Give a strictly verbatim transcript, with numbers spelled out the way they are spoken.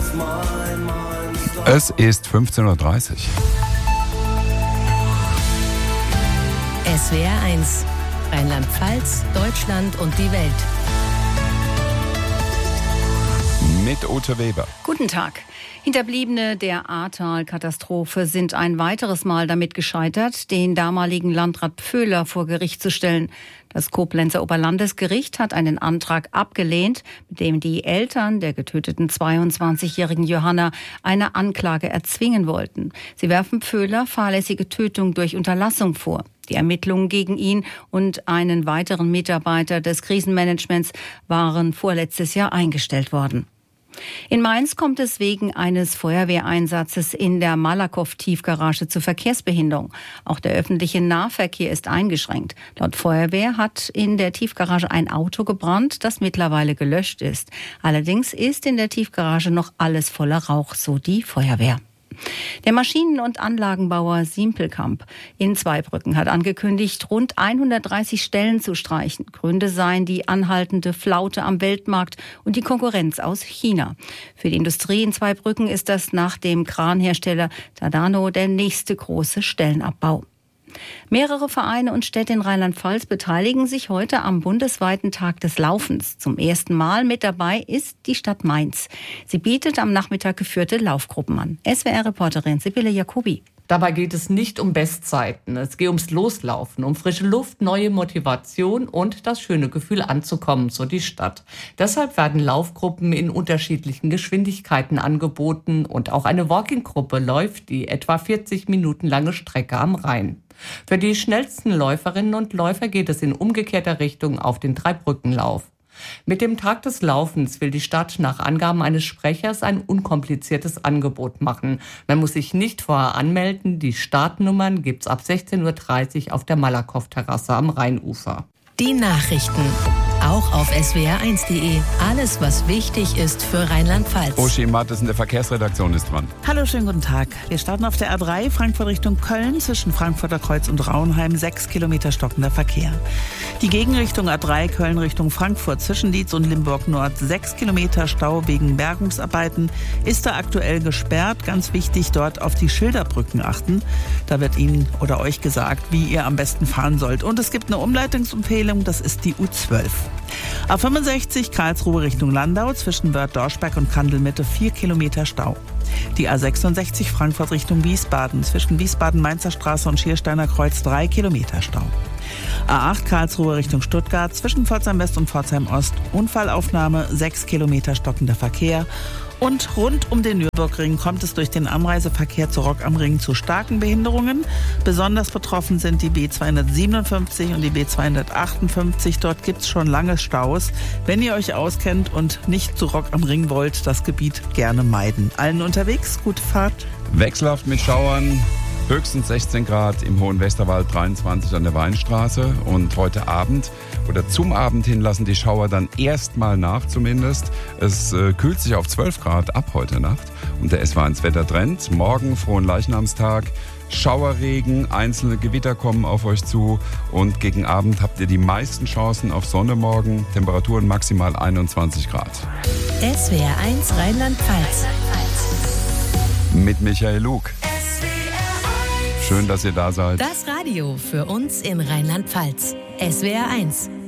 Es ist fünfzehn Uhr dreißig. S W R eins, Rheinland-Pfalz, Deutschland und die Welt. Mit Ute Weber. Guten Tag. Hinterbliebene der Ahrtal-Katastrophe sind ein weiteres Mal damit gescheitert, den damaligen Landrat Pföhler vor Gericht zu stellen. Das Koblenzer Oberlandesgericht hat einen Antrag abgelehnt, mit dem die Eltern der getöteten zweiundzwanzigjährigen Johanna eine Anklage erzwingen wollten. Sie werfen Pföhler fahrlässige Tötung durch Unterlassung vor. Die Ermittlungen gegen ihn und einen weiteren Mitarbeiter des Krisenmanagements waren vorletztes Jahr eingestellt worden. In Mainz kommt es wegen eines Feuerwehreinsatzes in der Malakow-Tiefgarage zu Verkehrsbehinderung. Auch der öffentliche Nahverkehr ist eingeschränkt. Laut Feuerwehr hat in der Tiefgarage ein Auto gebrannt, das mittlerweile gelöscht ist. Allerdings ist in der Tiefgarage noch alles voller Rauch, so die Feuerwehr. Der Maschinen- und Anlagenbauer Simpelkamp in Zweibrücken hat angekündigt, rund hundertdreißig Stellen zu streichen. Gründe seien die anhaltende Flaute am Weltmarkt und die Konkurrenz aus China. Für die Industrie in Zweibrücken ist das nach dem Kranhersteller Tadano der nächste große Stellenabbau. Mehrere Vereine und Städte in Rheinland-Pfalz beteiligen sich heute am bundesweiten Tag des Laufens. Zum ersten Mal mit dabei ist die Stadt Mainz. Sie bietet am Nachmittag geführte Laufgruppen an. S W R-Reporterin Sibylle Jacobi. Dabei geht es nicht um Bestzeiten. Es geht ums Loslaufen, um frische Luft, neue Motivation und das schöne Gefühl anzukommen, so die Stadt. Deshalb werden Laufgruppen in unterschiedlichen Geschwindigkeiten angeboten und auch eine Walking-Gruppe läuft die etwa vierzig Minuten lange Strecke am Rhein. Für die schnellsten Läuferinnen und Läufer geht es in umgekehrter Richtung auf den Dreibrückenlauf. Mit dem Tag des Laufens will die Stadt nach Angaben eines Sprechers ein unkompliziertes Angebot machen. Man muss sich nicht vorher anmelden. Die Startnummern gibt's ab sechzehn Uhr dreißig auf der Malakow-Terrasse am Rheinufer. Die Nachrichten. Auch auf S W R eins punkt de. Alles, was wichtig ist für Rheinland-Pfalz. Uschi Mattes in der Verkehrsredaktion ist dran. Hallo, schönen guten Tag. Wir starten auf der A drei, Frankfurt Richtung Köln, zwischen Frankfurter Kreuz und Raunheim, sechs Kilometer stockender Verkehr. Die Gegenrichtung A drei, Köln Richtung Frankfurt, zwischen Dietz und Limburg Nord, sechs Kilometer Stau wegen Bergungsarbeiten, ist da aktuell gesperrt. Ganz wichtig, dort auf die Schilderbrücken achten. Da wird Ihnen oder euch gesagt, wie ihr am besten fahren sollt. Und es gibt eine Umleitungsempfehlung, das ist die U zwölf. A fünfundsechzig Karlsruhe Richtung Landau, zwischen Börth-Dorschberg und Kandel-Mitte vier Kilometer Stau. Die A sechsundsechzig Frankfurt Richtung Wiesbaden, zwischen Wiesbaden-Mainzer Straße und Schiersteiner Kreuz drei Kilometer Stau. A acht Karlsruhe Richtung Stuttgart, zwischen Pforzheim West und Pforzheim Ost, Unfallaufnahme, sechs Kilometer stockender Verkehr. Und rund um den Nürburgring kommt es durch den Anreiseverkehr zu Rock am Ring zu starken Behinderungen. Besonders betroffen sind die B zweihundertsiebenundfünfzig und die B zweihundertachtundfünfzig. Dort gibt es schon lange Staus. Wenn ihr euch auskennt und nicht zu Rock am Ring wollt, das Gebiet gerne meiden. Allen unterwegs, gute Fahrt. Wechselhaft mit Schauern. Höchstens sechzehn Grad im Hohen Westerwald, dreiundzwanzig an der Weinstraße. Und heute Abend oder zum Abend hin lassen die Schauer dann erstmal nach zumindest. Es äh, kühlt sich auf zwölf Grad ab heute Nacht. Und der S W R eins Wettertrend. Morgen, frohen Leichnamstag. Schauerregen, einzelne Gewitter kommen auf euch zu. Und gegen Abend habt ihr die meisten Chancen auf Sonne morgen. Temperaturen maximal einundzwanzig Grad. S W R eins Rheinland-Pfalz. Mit Michael Lug. Schön, dass ihr da seid. Das Radio für uns in Rheinland-Pfalz. S W R eins.